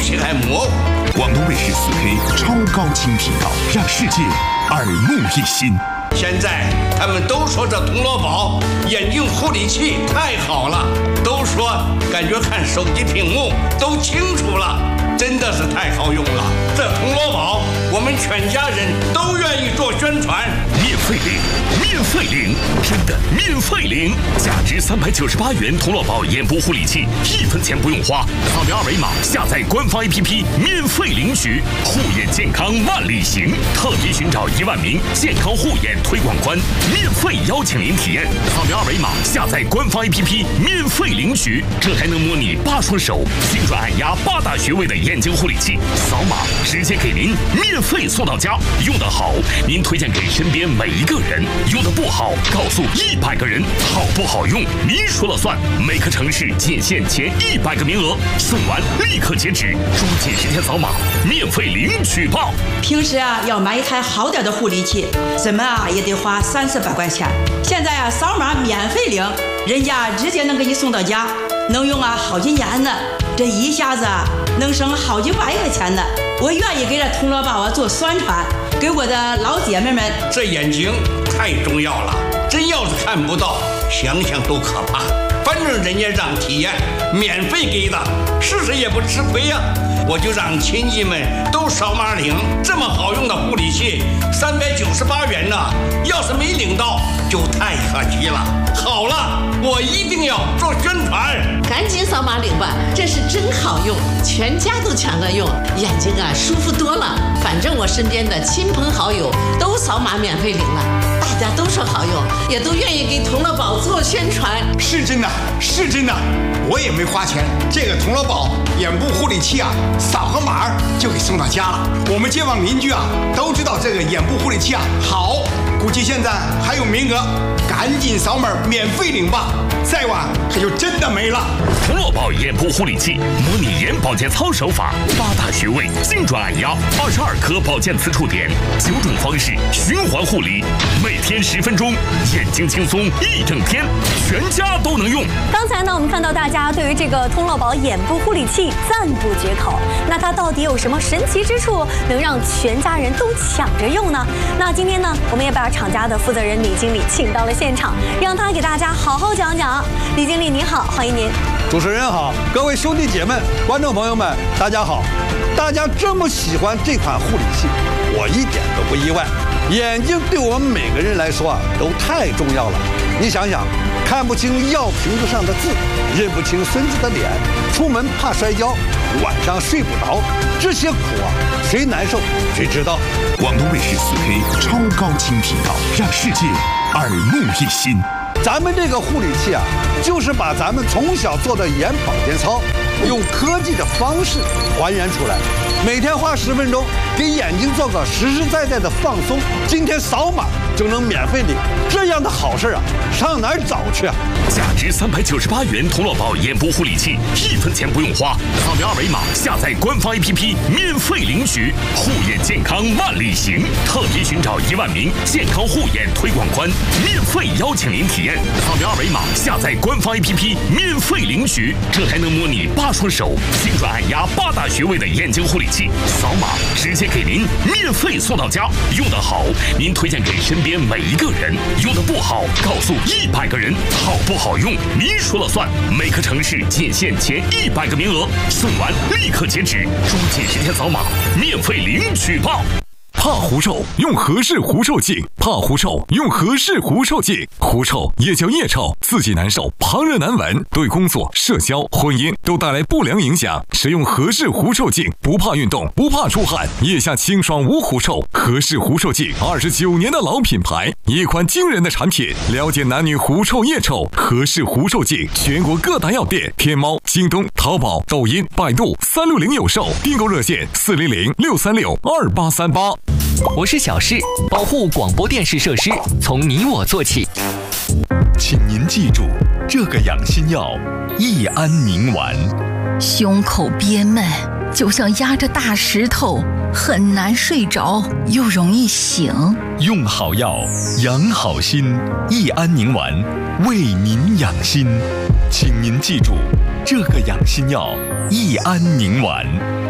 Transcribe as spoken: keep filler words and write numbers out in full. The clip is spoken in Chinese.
些还模糊。 广东卫视四 K 超高清频道，让世界耳目一新。 现在他们都说这铜锣宝眼睛护理器太好了，都说感觉看手机屏幕都清楚了，真的是太好用了。这铜锣宝我们全家人都愿意做宣传。 免费领，免费领，真的免费领！价值三百九十八元铜锣宝眼部护理器，一分钱不用花，扫描二维码下载官方 A P P 免费领取，护眼健康万里行，特别寻找一万名健康护眼推广官，免费邀请您体验，扫描二维码下载官方 A P P 免费领取，这还能模拟八双手精准按压八大穴位的眼睛护理器，扫码直接给您免费送到家。用得好，您推荐给身边每一个人；用得不好，告诉一百个人。好不好用，您说了算。每个城市仅限前一百个名额，送完立刻截止，抓紧时间扫码，免费领取吧。 平时啊，要买一台好点的护理器，怎么啊也得花三四百块钱。现在啊，扫码免费领，人家直接能给你送到家，能用啊好几年呢。这一下子啊，能省好几百块钱呢。我愿意给这铜锣宝啊做宣传，给我的老姐妹们。 这眼睛太重要了，真要是看不到，想想都可怕。反正人家让体验，免费给的，试试也不吃亏呀、啊。我就让亲戚们都扫码领，这么好用的护理器，三百九十八元呢，要是没领到，就太可惜了。好了，我一定要做宣传， 赶紧扫码领吧，这是真好用，全家都抢着用，眼睛啊舒服多了。反正我身边的亲朋好友都扫码免费领了，大家都说好用，也都愿意给铜锣宝做宣传。 是真的，是真的，我也没花钱，这个铜锣宝眼部护理器啊，扫个码就给送到家了。我们街坊邻居啊都知道这个眼部护理器啊好，估计现在还有名额，赶紧扫码免费领吧，再晚可就真的没了。 铜锣宝眼部护理器模拟眼保健操手法，八大穴位精准按压，二十二颗保健磁触点，九种方式循环护理，每天十分钟，眼睛轻松一整天，全家都能用。 刚才呢，我们看到大家对于这个铜锣宝眼部护理器赞不绝口，那它到底有什么神奇之处，能让全家人都抢着用呢？那今天呢，我们也把厂家的负责人李经理请到了现场，让他给大家好好讲讲。李经理您好，欢迎您。 主持人好，各位兄弟姐妹、观众朋友们，大家好。大家这么喜欢这款护理器，我一点都不意外。眼睛对我们每个人来说啊，都太重要了。你想想，看不清药瓶子上的字，认不清孙子的脸，出门怕摔跤，晚上睡不着，这些苦啊，谁难受谁知道。 广东卫视四 K 超高清频道，让世界耳目一新。 咱们这个护理器啊，就是把咱们从小做的眼保健操，用科技的方式还原出来，每天花十分钟，给眼睛做个实实在在的放松。今天扫码就能免费领，这样的好事啊，上哪儿找去啊？ 价值三百九十八元铜锣宝眼部护理器，一分钱不用花，扫描二维码下载官方 A P P 免费领取，护眼健康万里行，特别寻找一万名健康护眼推广官，免费邀请您体验。扫描二维码下载官方 A P P 免费领取，这还能模拟八双手精准按压八大穴位的眼睛护理器，扫码直接给您免费送到家。用得好，您推荐给身边每一个人；用得不好，告诉一百个人。好不好用，您说了算。每个城市仅限前一百个名额，送完立刻截止，抓紧时间扫码，免费领取吧。怕狐臭用和氏狐臭净，怕狐臭用和氏狐臭净。狐臭也叫腋臭，自己难受，旁人难闻，对工作、社交、婚姻都带来不良影响。使用和氏狐臭净，不怕运动，不怕出汗，腋下清爽无狐臭。和氏狐臭净二十九年的老品牌，一款惊人的产品。了解男女狐臭、腋臭，和氏狐臭净全国各大药店、天猫、京东、淘宝、抖音、百度三六零有售，订购热线四零零六三六二八三八。 我是小事，保护广播电视设施从你我做起。 请您记住，这个养心药益安宁丸。 胸口憋闷，就像压着大石头，很难睡着，又容易醒。 用好药，养好心，益安宁丸为您养心。请您记住，这个养心药益安宁丸。